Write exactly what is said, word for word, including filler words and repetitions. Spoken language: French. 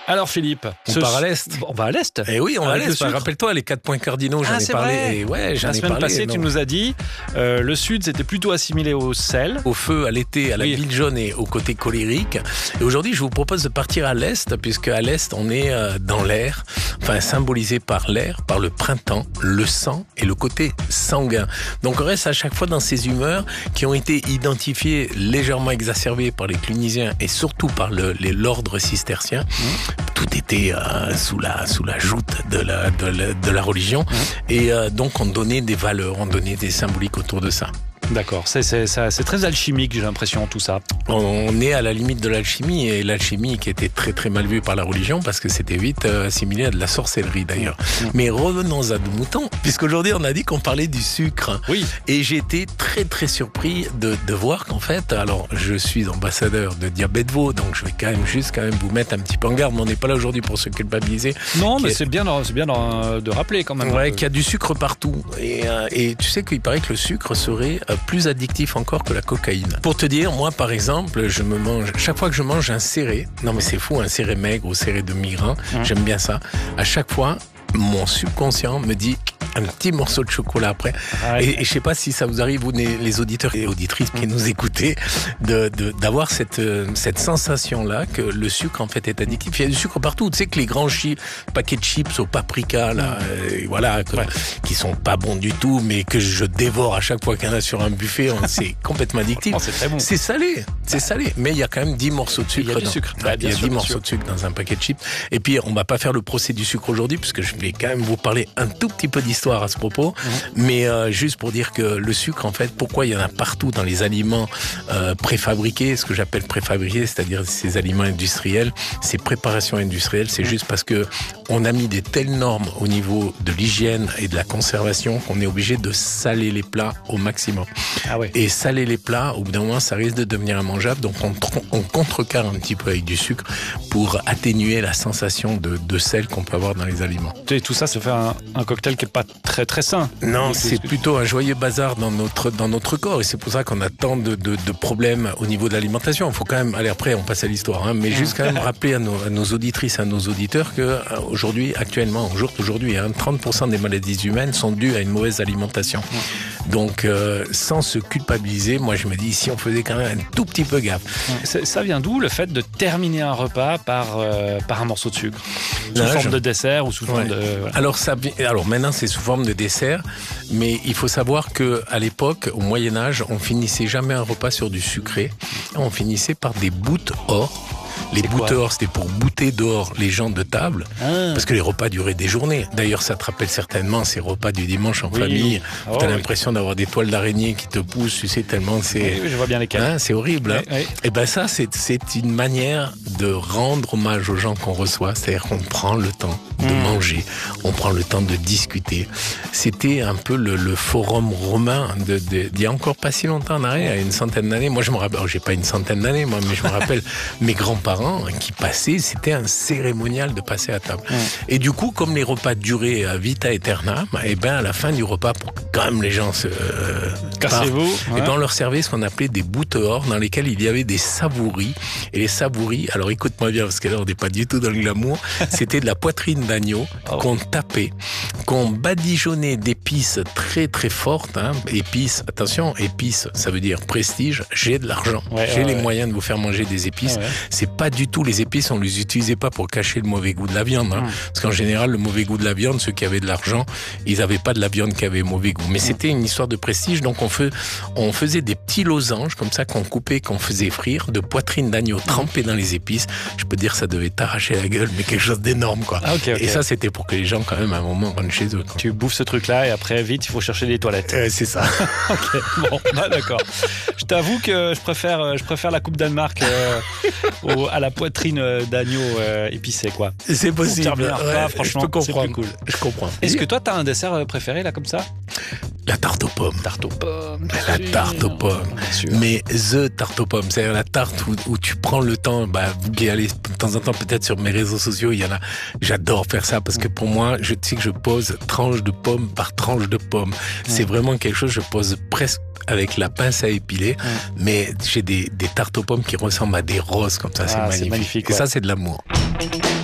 Alors Philippe, on ce... part à l'est. On va à l'est. Et oui, on va à Avec l'est. Enfin, rappelle-toi les quatre points cardinaux, j'en ah, ai parlé. Vrai. Et ouais, j'en La ai semaine parlé, passée, non. tu nous as dit euh, le sud c'était plutôt assimilé au sel, au feu, à l'été, à la oui. bile jaune et au côté colérique. Et aujourd'hui, je vous propose de partir à l'est, puisque à l'est, on est euh, dans l'air, enfin symbolisé par l'air, par le printemps, le sang et le côté sanguin. Donc on reste à chaque fois dans ces humeurs qui ont été identifiées légèrement exacerbées par les clunisiens et surtout par le, les, l'ordre cistercien. Mmh. Tout était euh, sous la sous la joute de la de la, de la religion mmh. et euh, donc on donnait des valeurs, on donnait des symboliques autour de ça. D'accord, c'est, c'est, c'est, c'est très alchimique, j'ai l'impression, tout ça. On est à la limite de l'alchimie, et l'alchimie qui était très très mal vue par la religion, parce que c'était vite assimilé à de la sorcellerie d'ailleurs. Mmh. Mais revenons à nos moutons, puisqu'aujourd'hui on a dit qu'on parlait du sucre. Oui. Et j'ai été très très surpris de, de voir qu'en fait, alors je suis ambassadeur de Diabète Veau, donc je vais quand même juste quand même vous mettre un petit peu en garde, mais on n'est pas là aujourd'hui pour se culpabiliser. Non, mais est... c'est bien, c'est bien de rappeler quand même. Ouais, qu'il y a du sucre partout. Et, et tu sais qu'il paraît que le sucre serait plus addictif encore que la cocaïne. Pour te dire, moi par exemple, je me mange, chaque fois que je mange un céré, non mais c'est fou, un céré maigre ou céré de migrain, mmh. j'aime bien ça. À chaque fois, mon subconscient me dit un petit morceau de chocolat après. Ah ouais. et, et je sais pas si ça vous arrive, vous les auditeurs et auditrices qui mmh. nous écoutez, de, de, d'avoir cette, cette sensation-là que le sucre en fait est addictif. Il y a du sucre partout. Tu sais que les grands chi- paquets de chips au paprika, là, mmh. euh, voilà, que, ouais. qui sont pas bons du tout, mais que je dévore à chaque fois qu'il y en a sur un buffet, c'est complètement addictif. C'est très bon. C'est salé, c'est salé, mais il y a quand même dix morceaux de sucre. Il y a dans, du sucre. Bah, il y a sûr, dix morceaux sûr. de sucre dans un paquet de chips. Et puis on va pas faire le procès du sucre aujourd'hui, puisque je vais quand même vous parler un tout petit peu d'histoire à ce propos, mmh. mais euh, juste pour dire que le sucre, en fait, pourquoi il y en a partout dans les aliments euh, préfabriqués, ce que j'appelle préfabriqués, c'est-à-dire ces aliments industriels, ces préparations industrielles, c'est mmh. juste parce que on a mis des telles normes au niveau de l'hygiène et de la conservation qu'on est obligé de saler les plats au maximum. Ah ouais. Et saler les plats, au bout d'un moment, ça risque de devenir immangeable, donc on, on contrecarre un petit peu avec du sucre pour atténuer la sensation de, de sel qu'on peut avoir dans les aliments. Et tout ça, ça fait un, un cocktail qui n'est pas très très sain. Non, c'est plutôt un joyeux bazar dans notre, dans notre corps, et c'est pour ça qu'on a tant de, de, de problèmes au niveau de l'alimentation. Il faut quand même, allez après on passe à l'histoire, hein, mais juste quand même rappeler à nos, à nos auditrices, à nos auditeurs que aujourd'hui, actuellement, au jour d'aujourd'hui, hein, trente pour cent des maladies humaines sont dues à une mauvaise alimentation. Donc euh, sans se culpabiliser, moi je me dis, si on faisait quand même un tout petit peu gaffe. Ça, ça vient d'où le fait de terminer un repas par, euh, par un morceau de sucre, sous Là, forme je... de dessert ou sous forme ouais. de... Voilà. Alors, ça, alors maintenant c'est sous forme de dessert, mais il faut savoir qu'à l'époque, au Moyen-Âge, on finissait jamais un repas sur du sucré, on finissait par des boutes or. Les bouteurs, c'était pour bouter dehors les gens de table, ah. parce que les repas duraient des journées. D'ailleurs, ça te rappelle certainement ces repas du dimanche en oui. famille, où oh, t'as oui. l'impression d'avoir des toiles d'araignée qui te poussent, tu sais, tellement c'est... Oui, je vois bien lesquels. Hein, c'est horrible. Oui, hein. oui. Et ben ça, c'est, c'est une manière de rendre hommage aux gens qu'on reçoit, c'est-à-dire qu'on prend le temps de mmh. manger, on prend le temps de discuter. C'était un peu le, le forum romain de, de, d'il y a encore pas si longtemps en arrière, il y a une centaine d'années. Moi, je me rappelle, oh, j'ai pas une centaine d'années, moi, mais je me rappelle mes grands-parents qui passaient, c'était un cérémonial de passer à table. Mmh. Et du coup, comme les repas duraient à vita aeternam, et ben à la fin du repas, pour que quand même les gens se euh, cassez-vous, ouais. et ben on leur servait ce qu'on appelait des bouteurs, dans lesquels il y avait des savouris. Et les savouris, alors écoute-moi bien, parce que là on n'est pas du tout dans le glamour, c'était de la poitrine d'agneau oh. qu'on tapait, qu'on badigeonnait d'épices très très fortes. Hein. Épices, attention, épices, ça veut dire prestige. J'ai de l'argent, ouais, j'ai ouais, les ouais. moyens de vous faire manger des épices. Ouais, ouais. C'est pas du tout les épices, on les utilisait pas pour cacher le mauvais goût de la viande. Hein. Mmh. Parce qu'en général, le mauvais goût de la viande, ceux qui avaient de l'argent, ils avaient pas de la viande qui avait mauvais goût. Mais mmh. c'était une histoire de prestige, donc on, fait, on faisait des petits losanges comme ça qu'on coupait, qu'on faisait frire, de poitrine d'agneau trempée dans les épices. Je peux dire ça devait t'arracher la gueule, mais quelque chose d'énorme, quoi. Ah, okay, okay. Et ça, c'était pour que les gens, quand même, à un moment, rentrent chez eux. Quoi. Tu bouffes ce truc-là et après, vite, il faut chercher des toilettes. Euh, c'est ça. Ok, bon, bah, d'accord. Je t'avoue que je préfère, je préfère la coupe Danemark euh, au, à la poitrine d'agneau euh, épicé, quoi. C'est possible. Ouais, pas, franchement, je peux comprendre. C'est plus cool. Je comprends. Est-ce que toi, t'as un dessert préféré, là, comme ça? La tarte aux pommes. Tarte aux pommes. La sûr. tarte aux pommes. Mais the tarte aux pommes, c'est-à-dire la tarte où, où tu prends le temps, bah, vous qui allez de temps en temps peut-être sur mes réseaux sociaux, il y en a, j'adore faire ça parce que pour moi, je sais que je pose tranche de pomme par tranche de pomme. C'est mmh. vraiment quelque chose, je pose presque avec la pince à épiler, mmh. mais j'ai des, des tartes aux pommes qui ressemblent à des roses comme ça, ah, c'est magnifique. C'est magnifique ouais. Et ça, c'est de l'amour.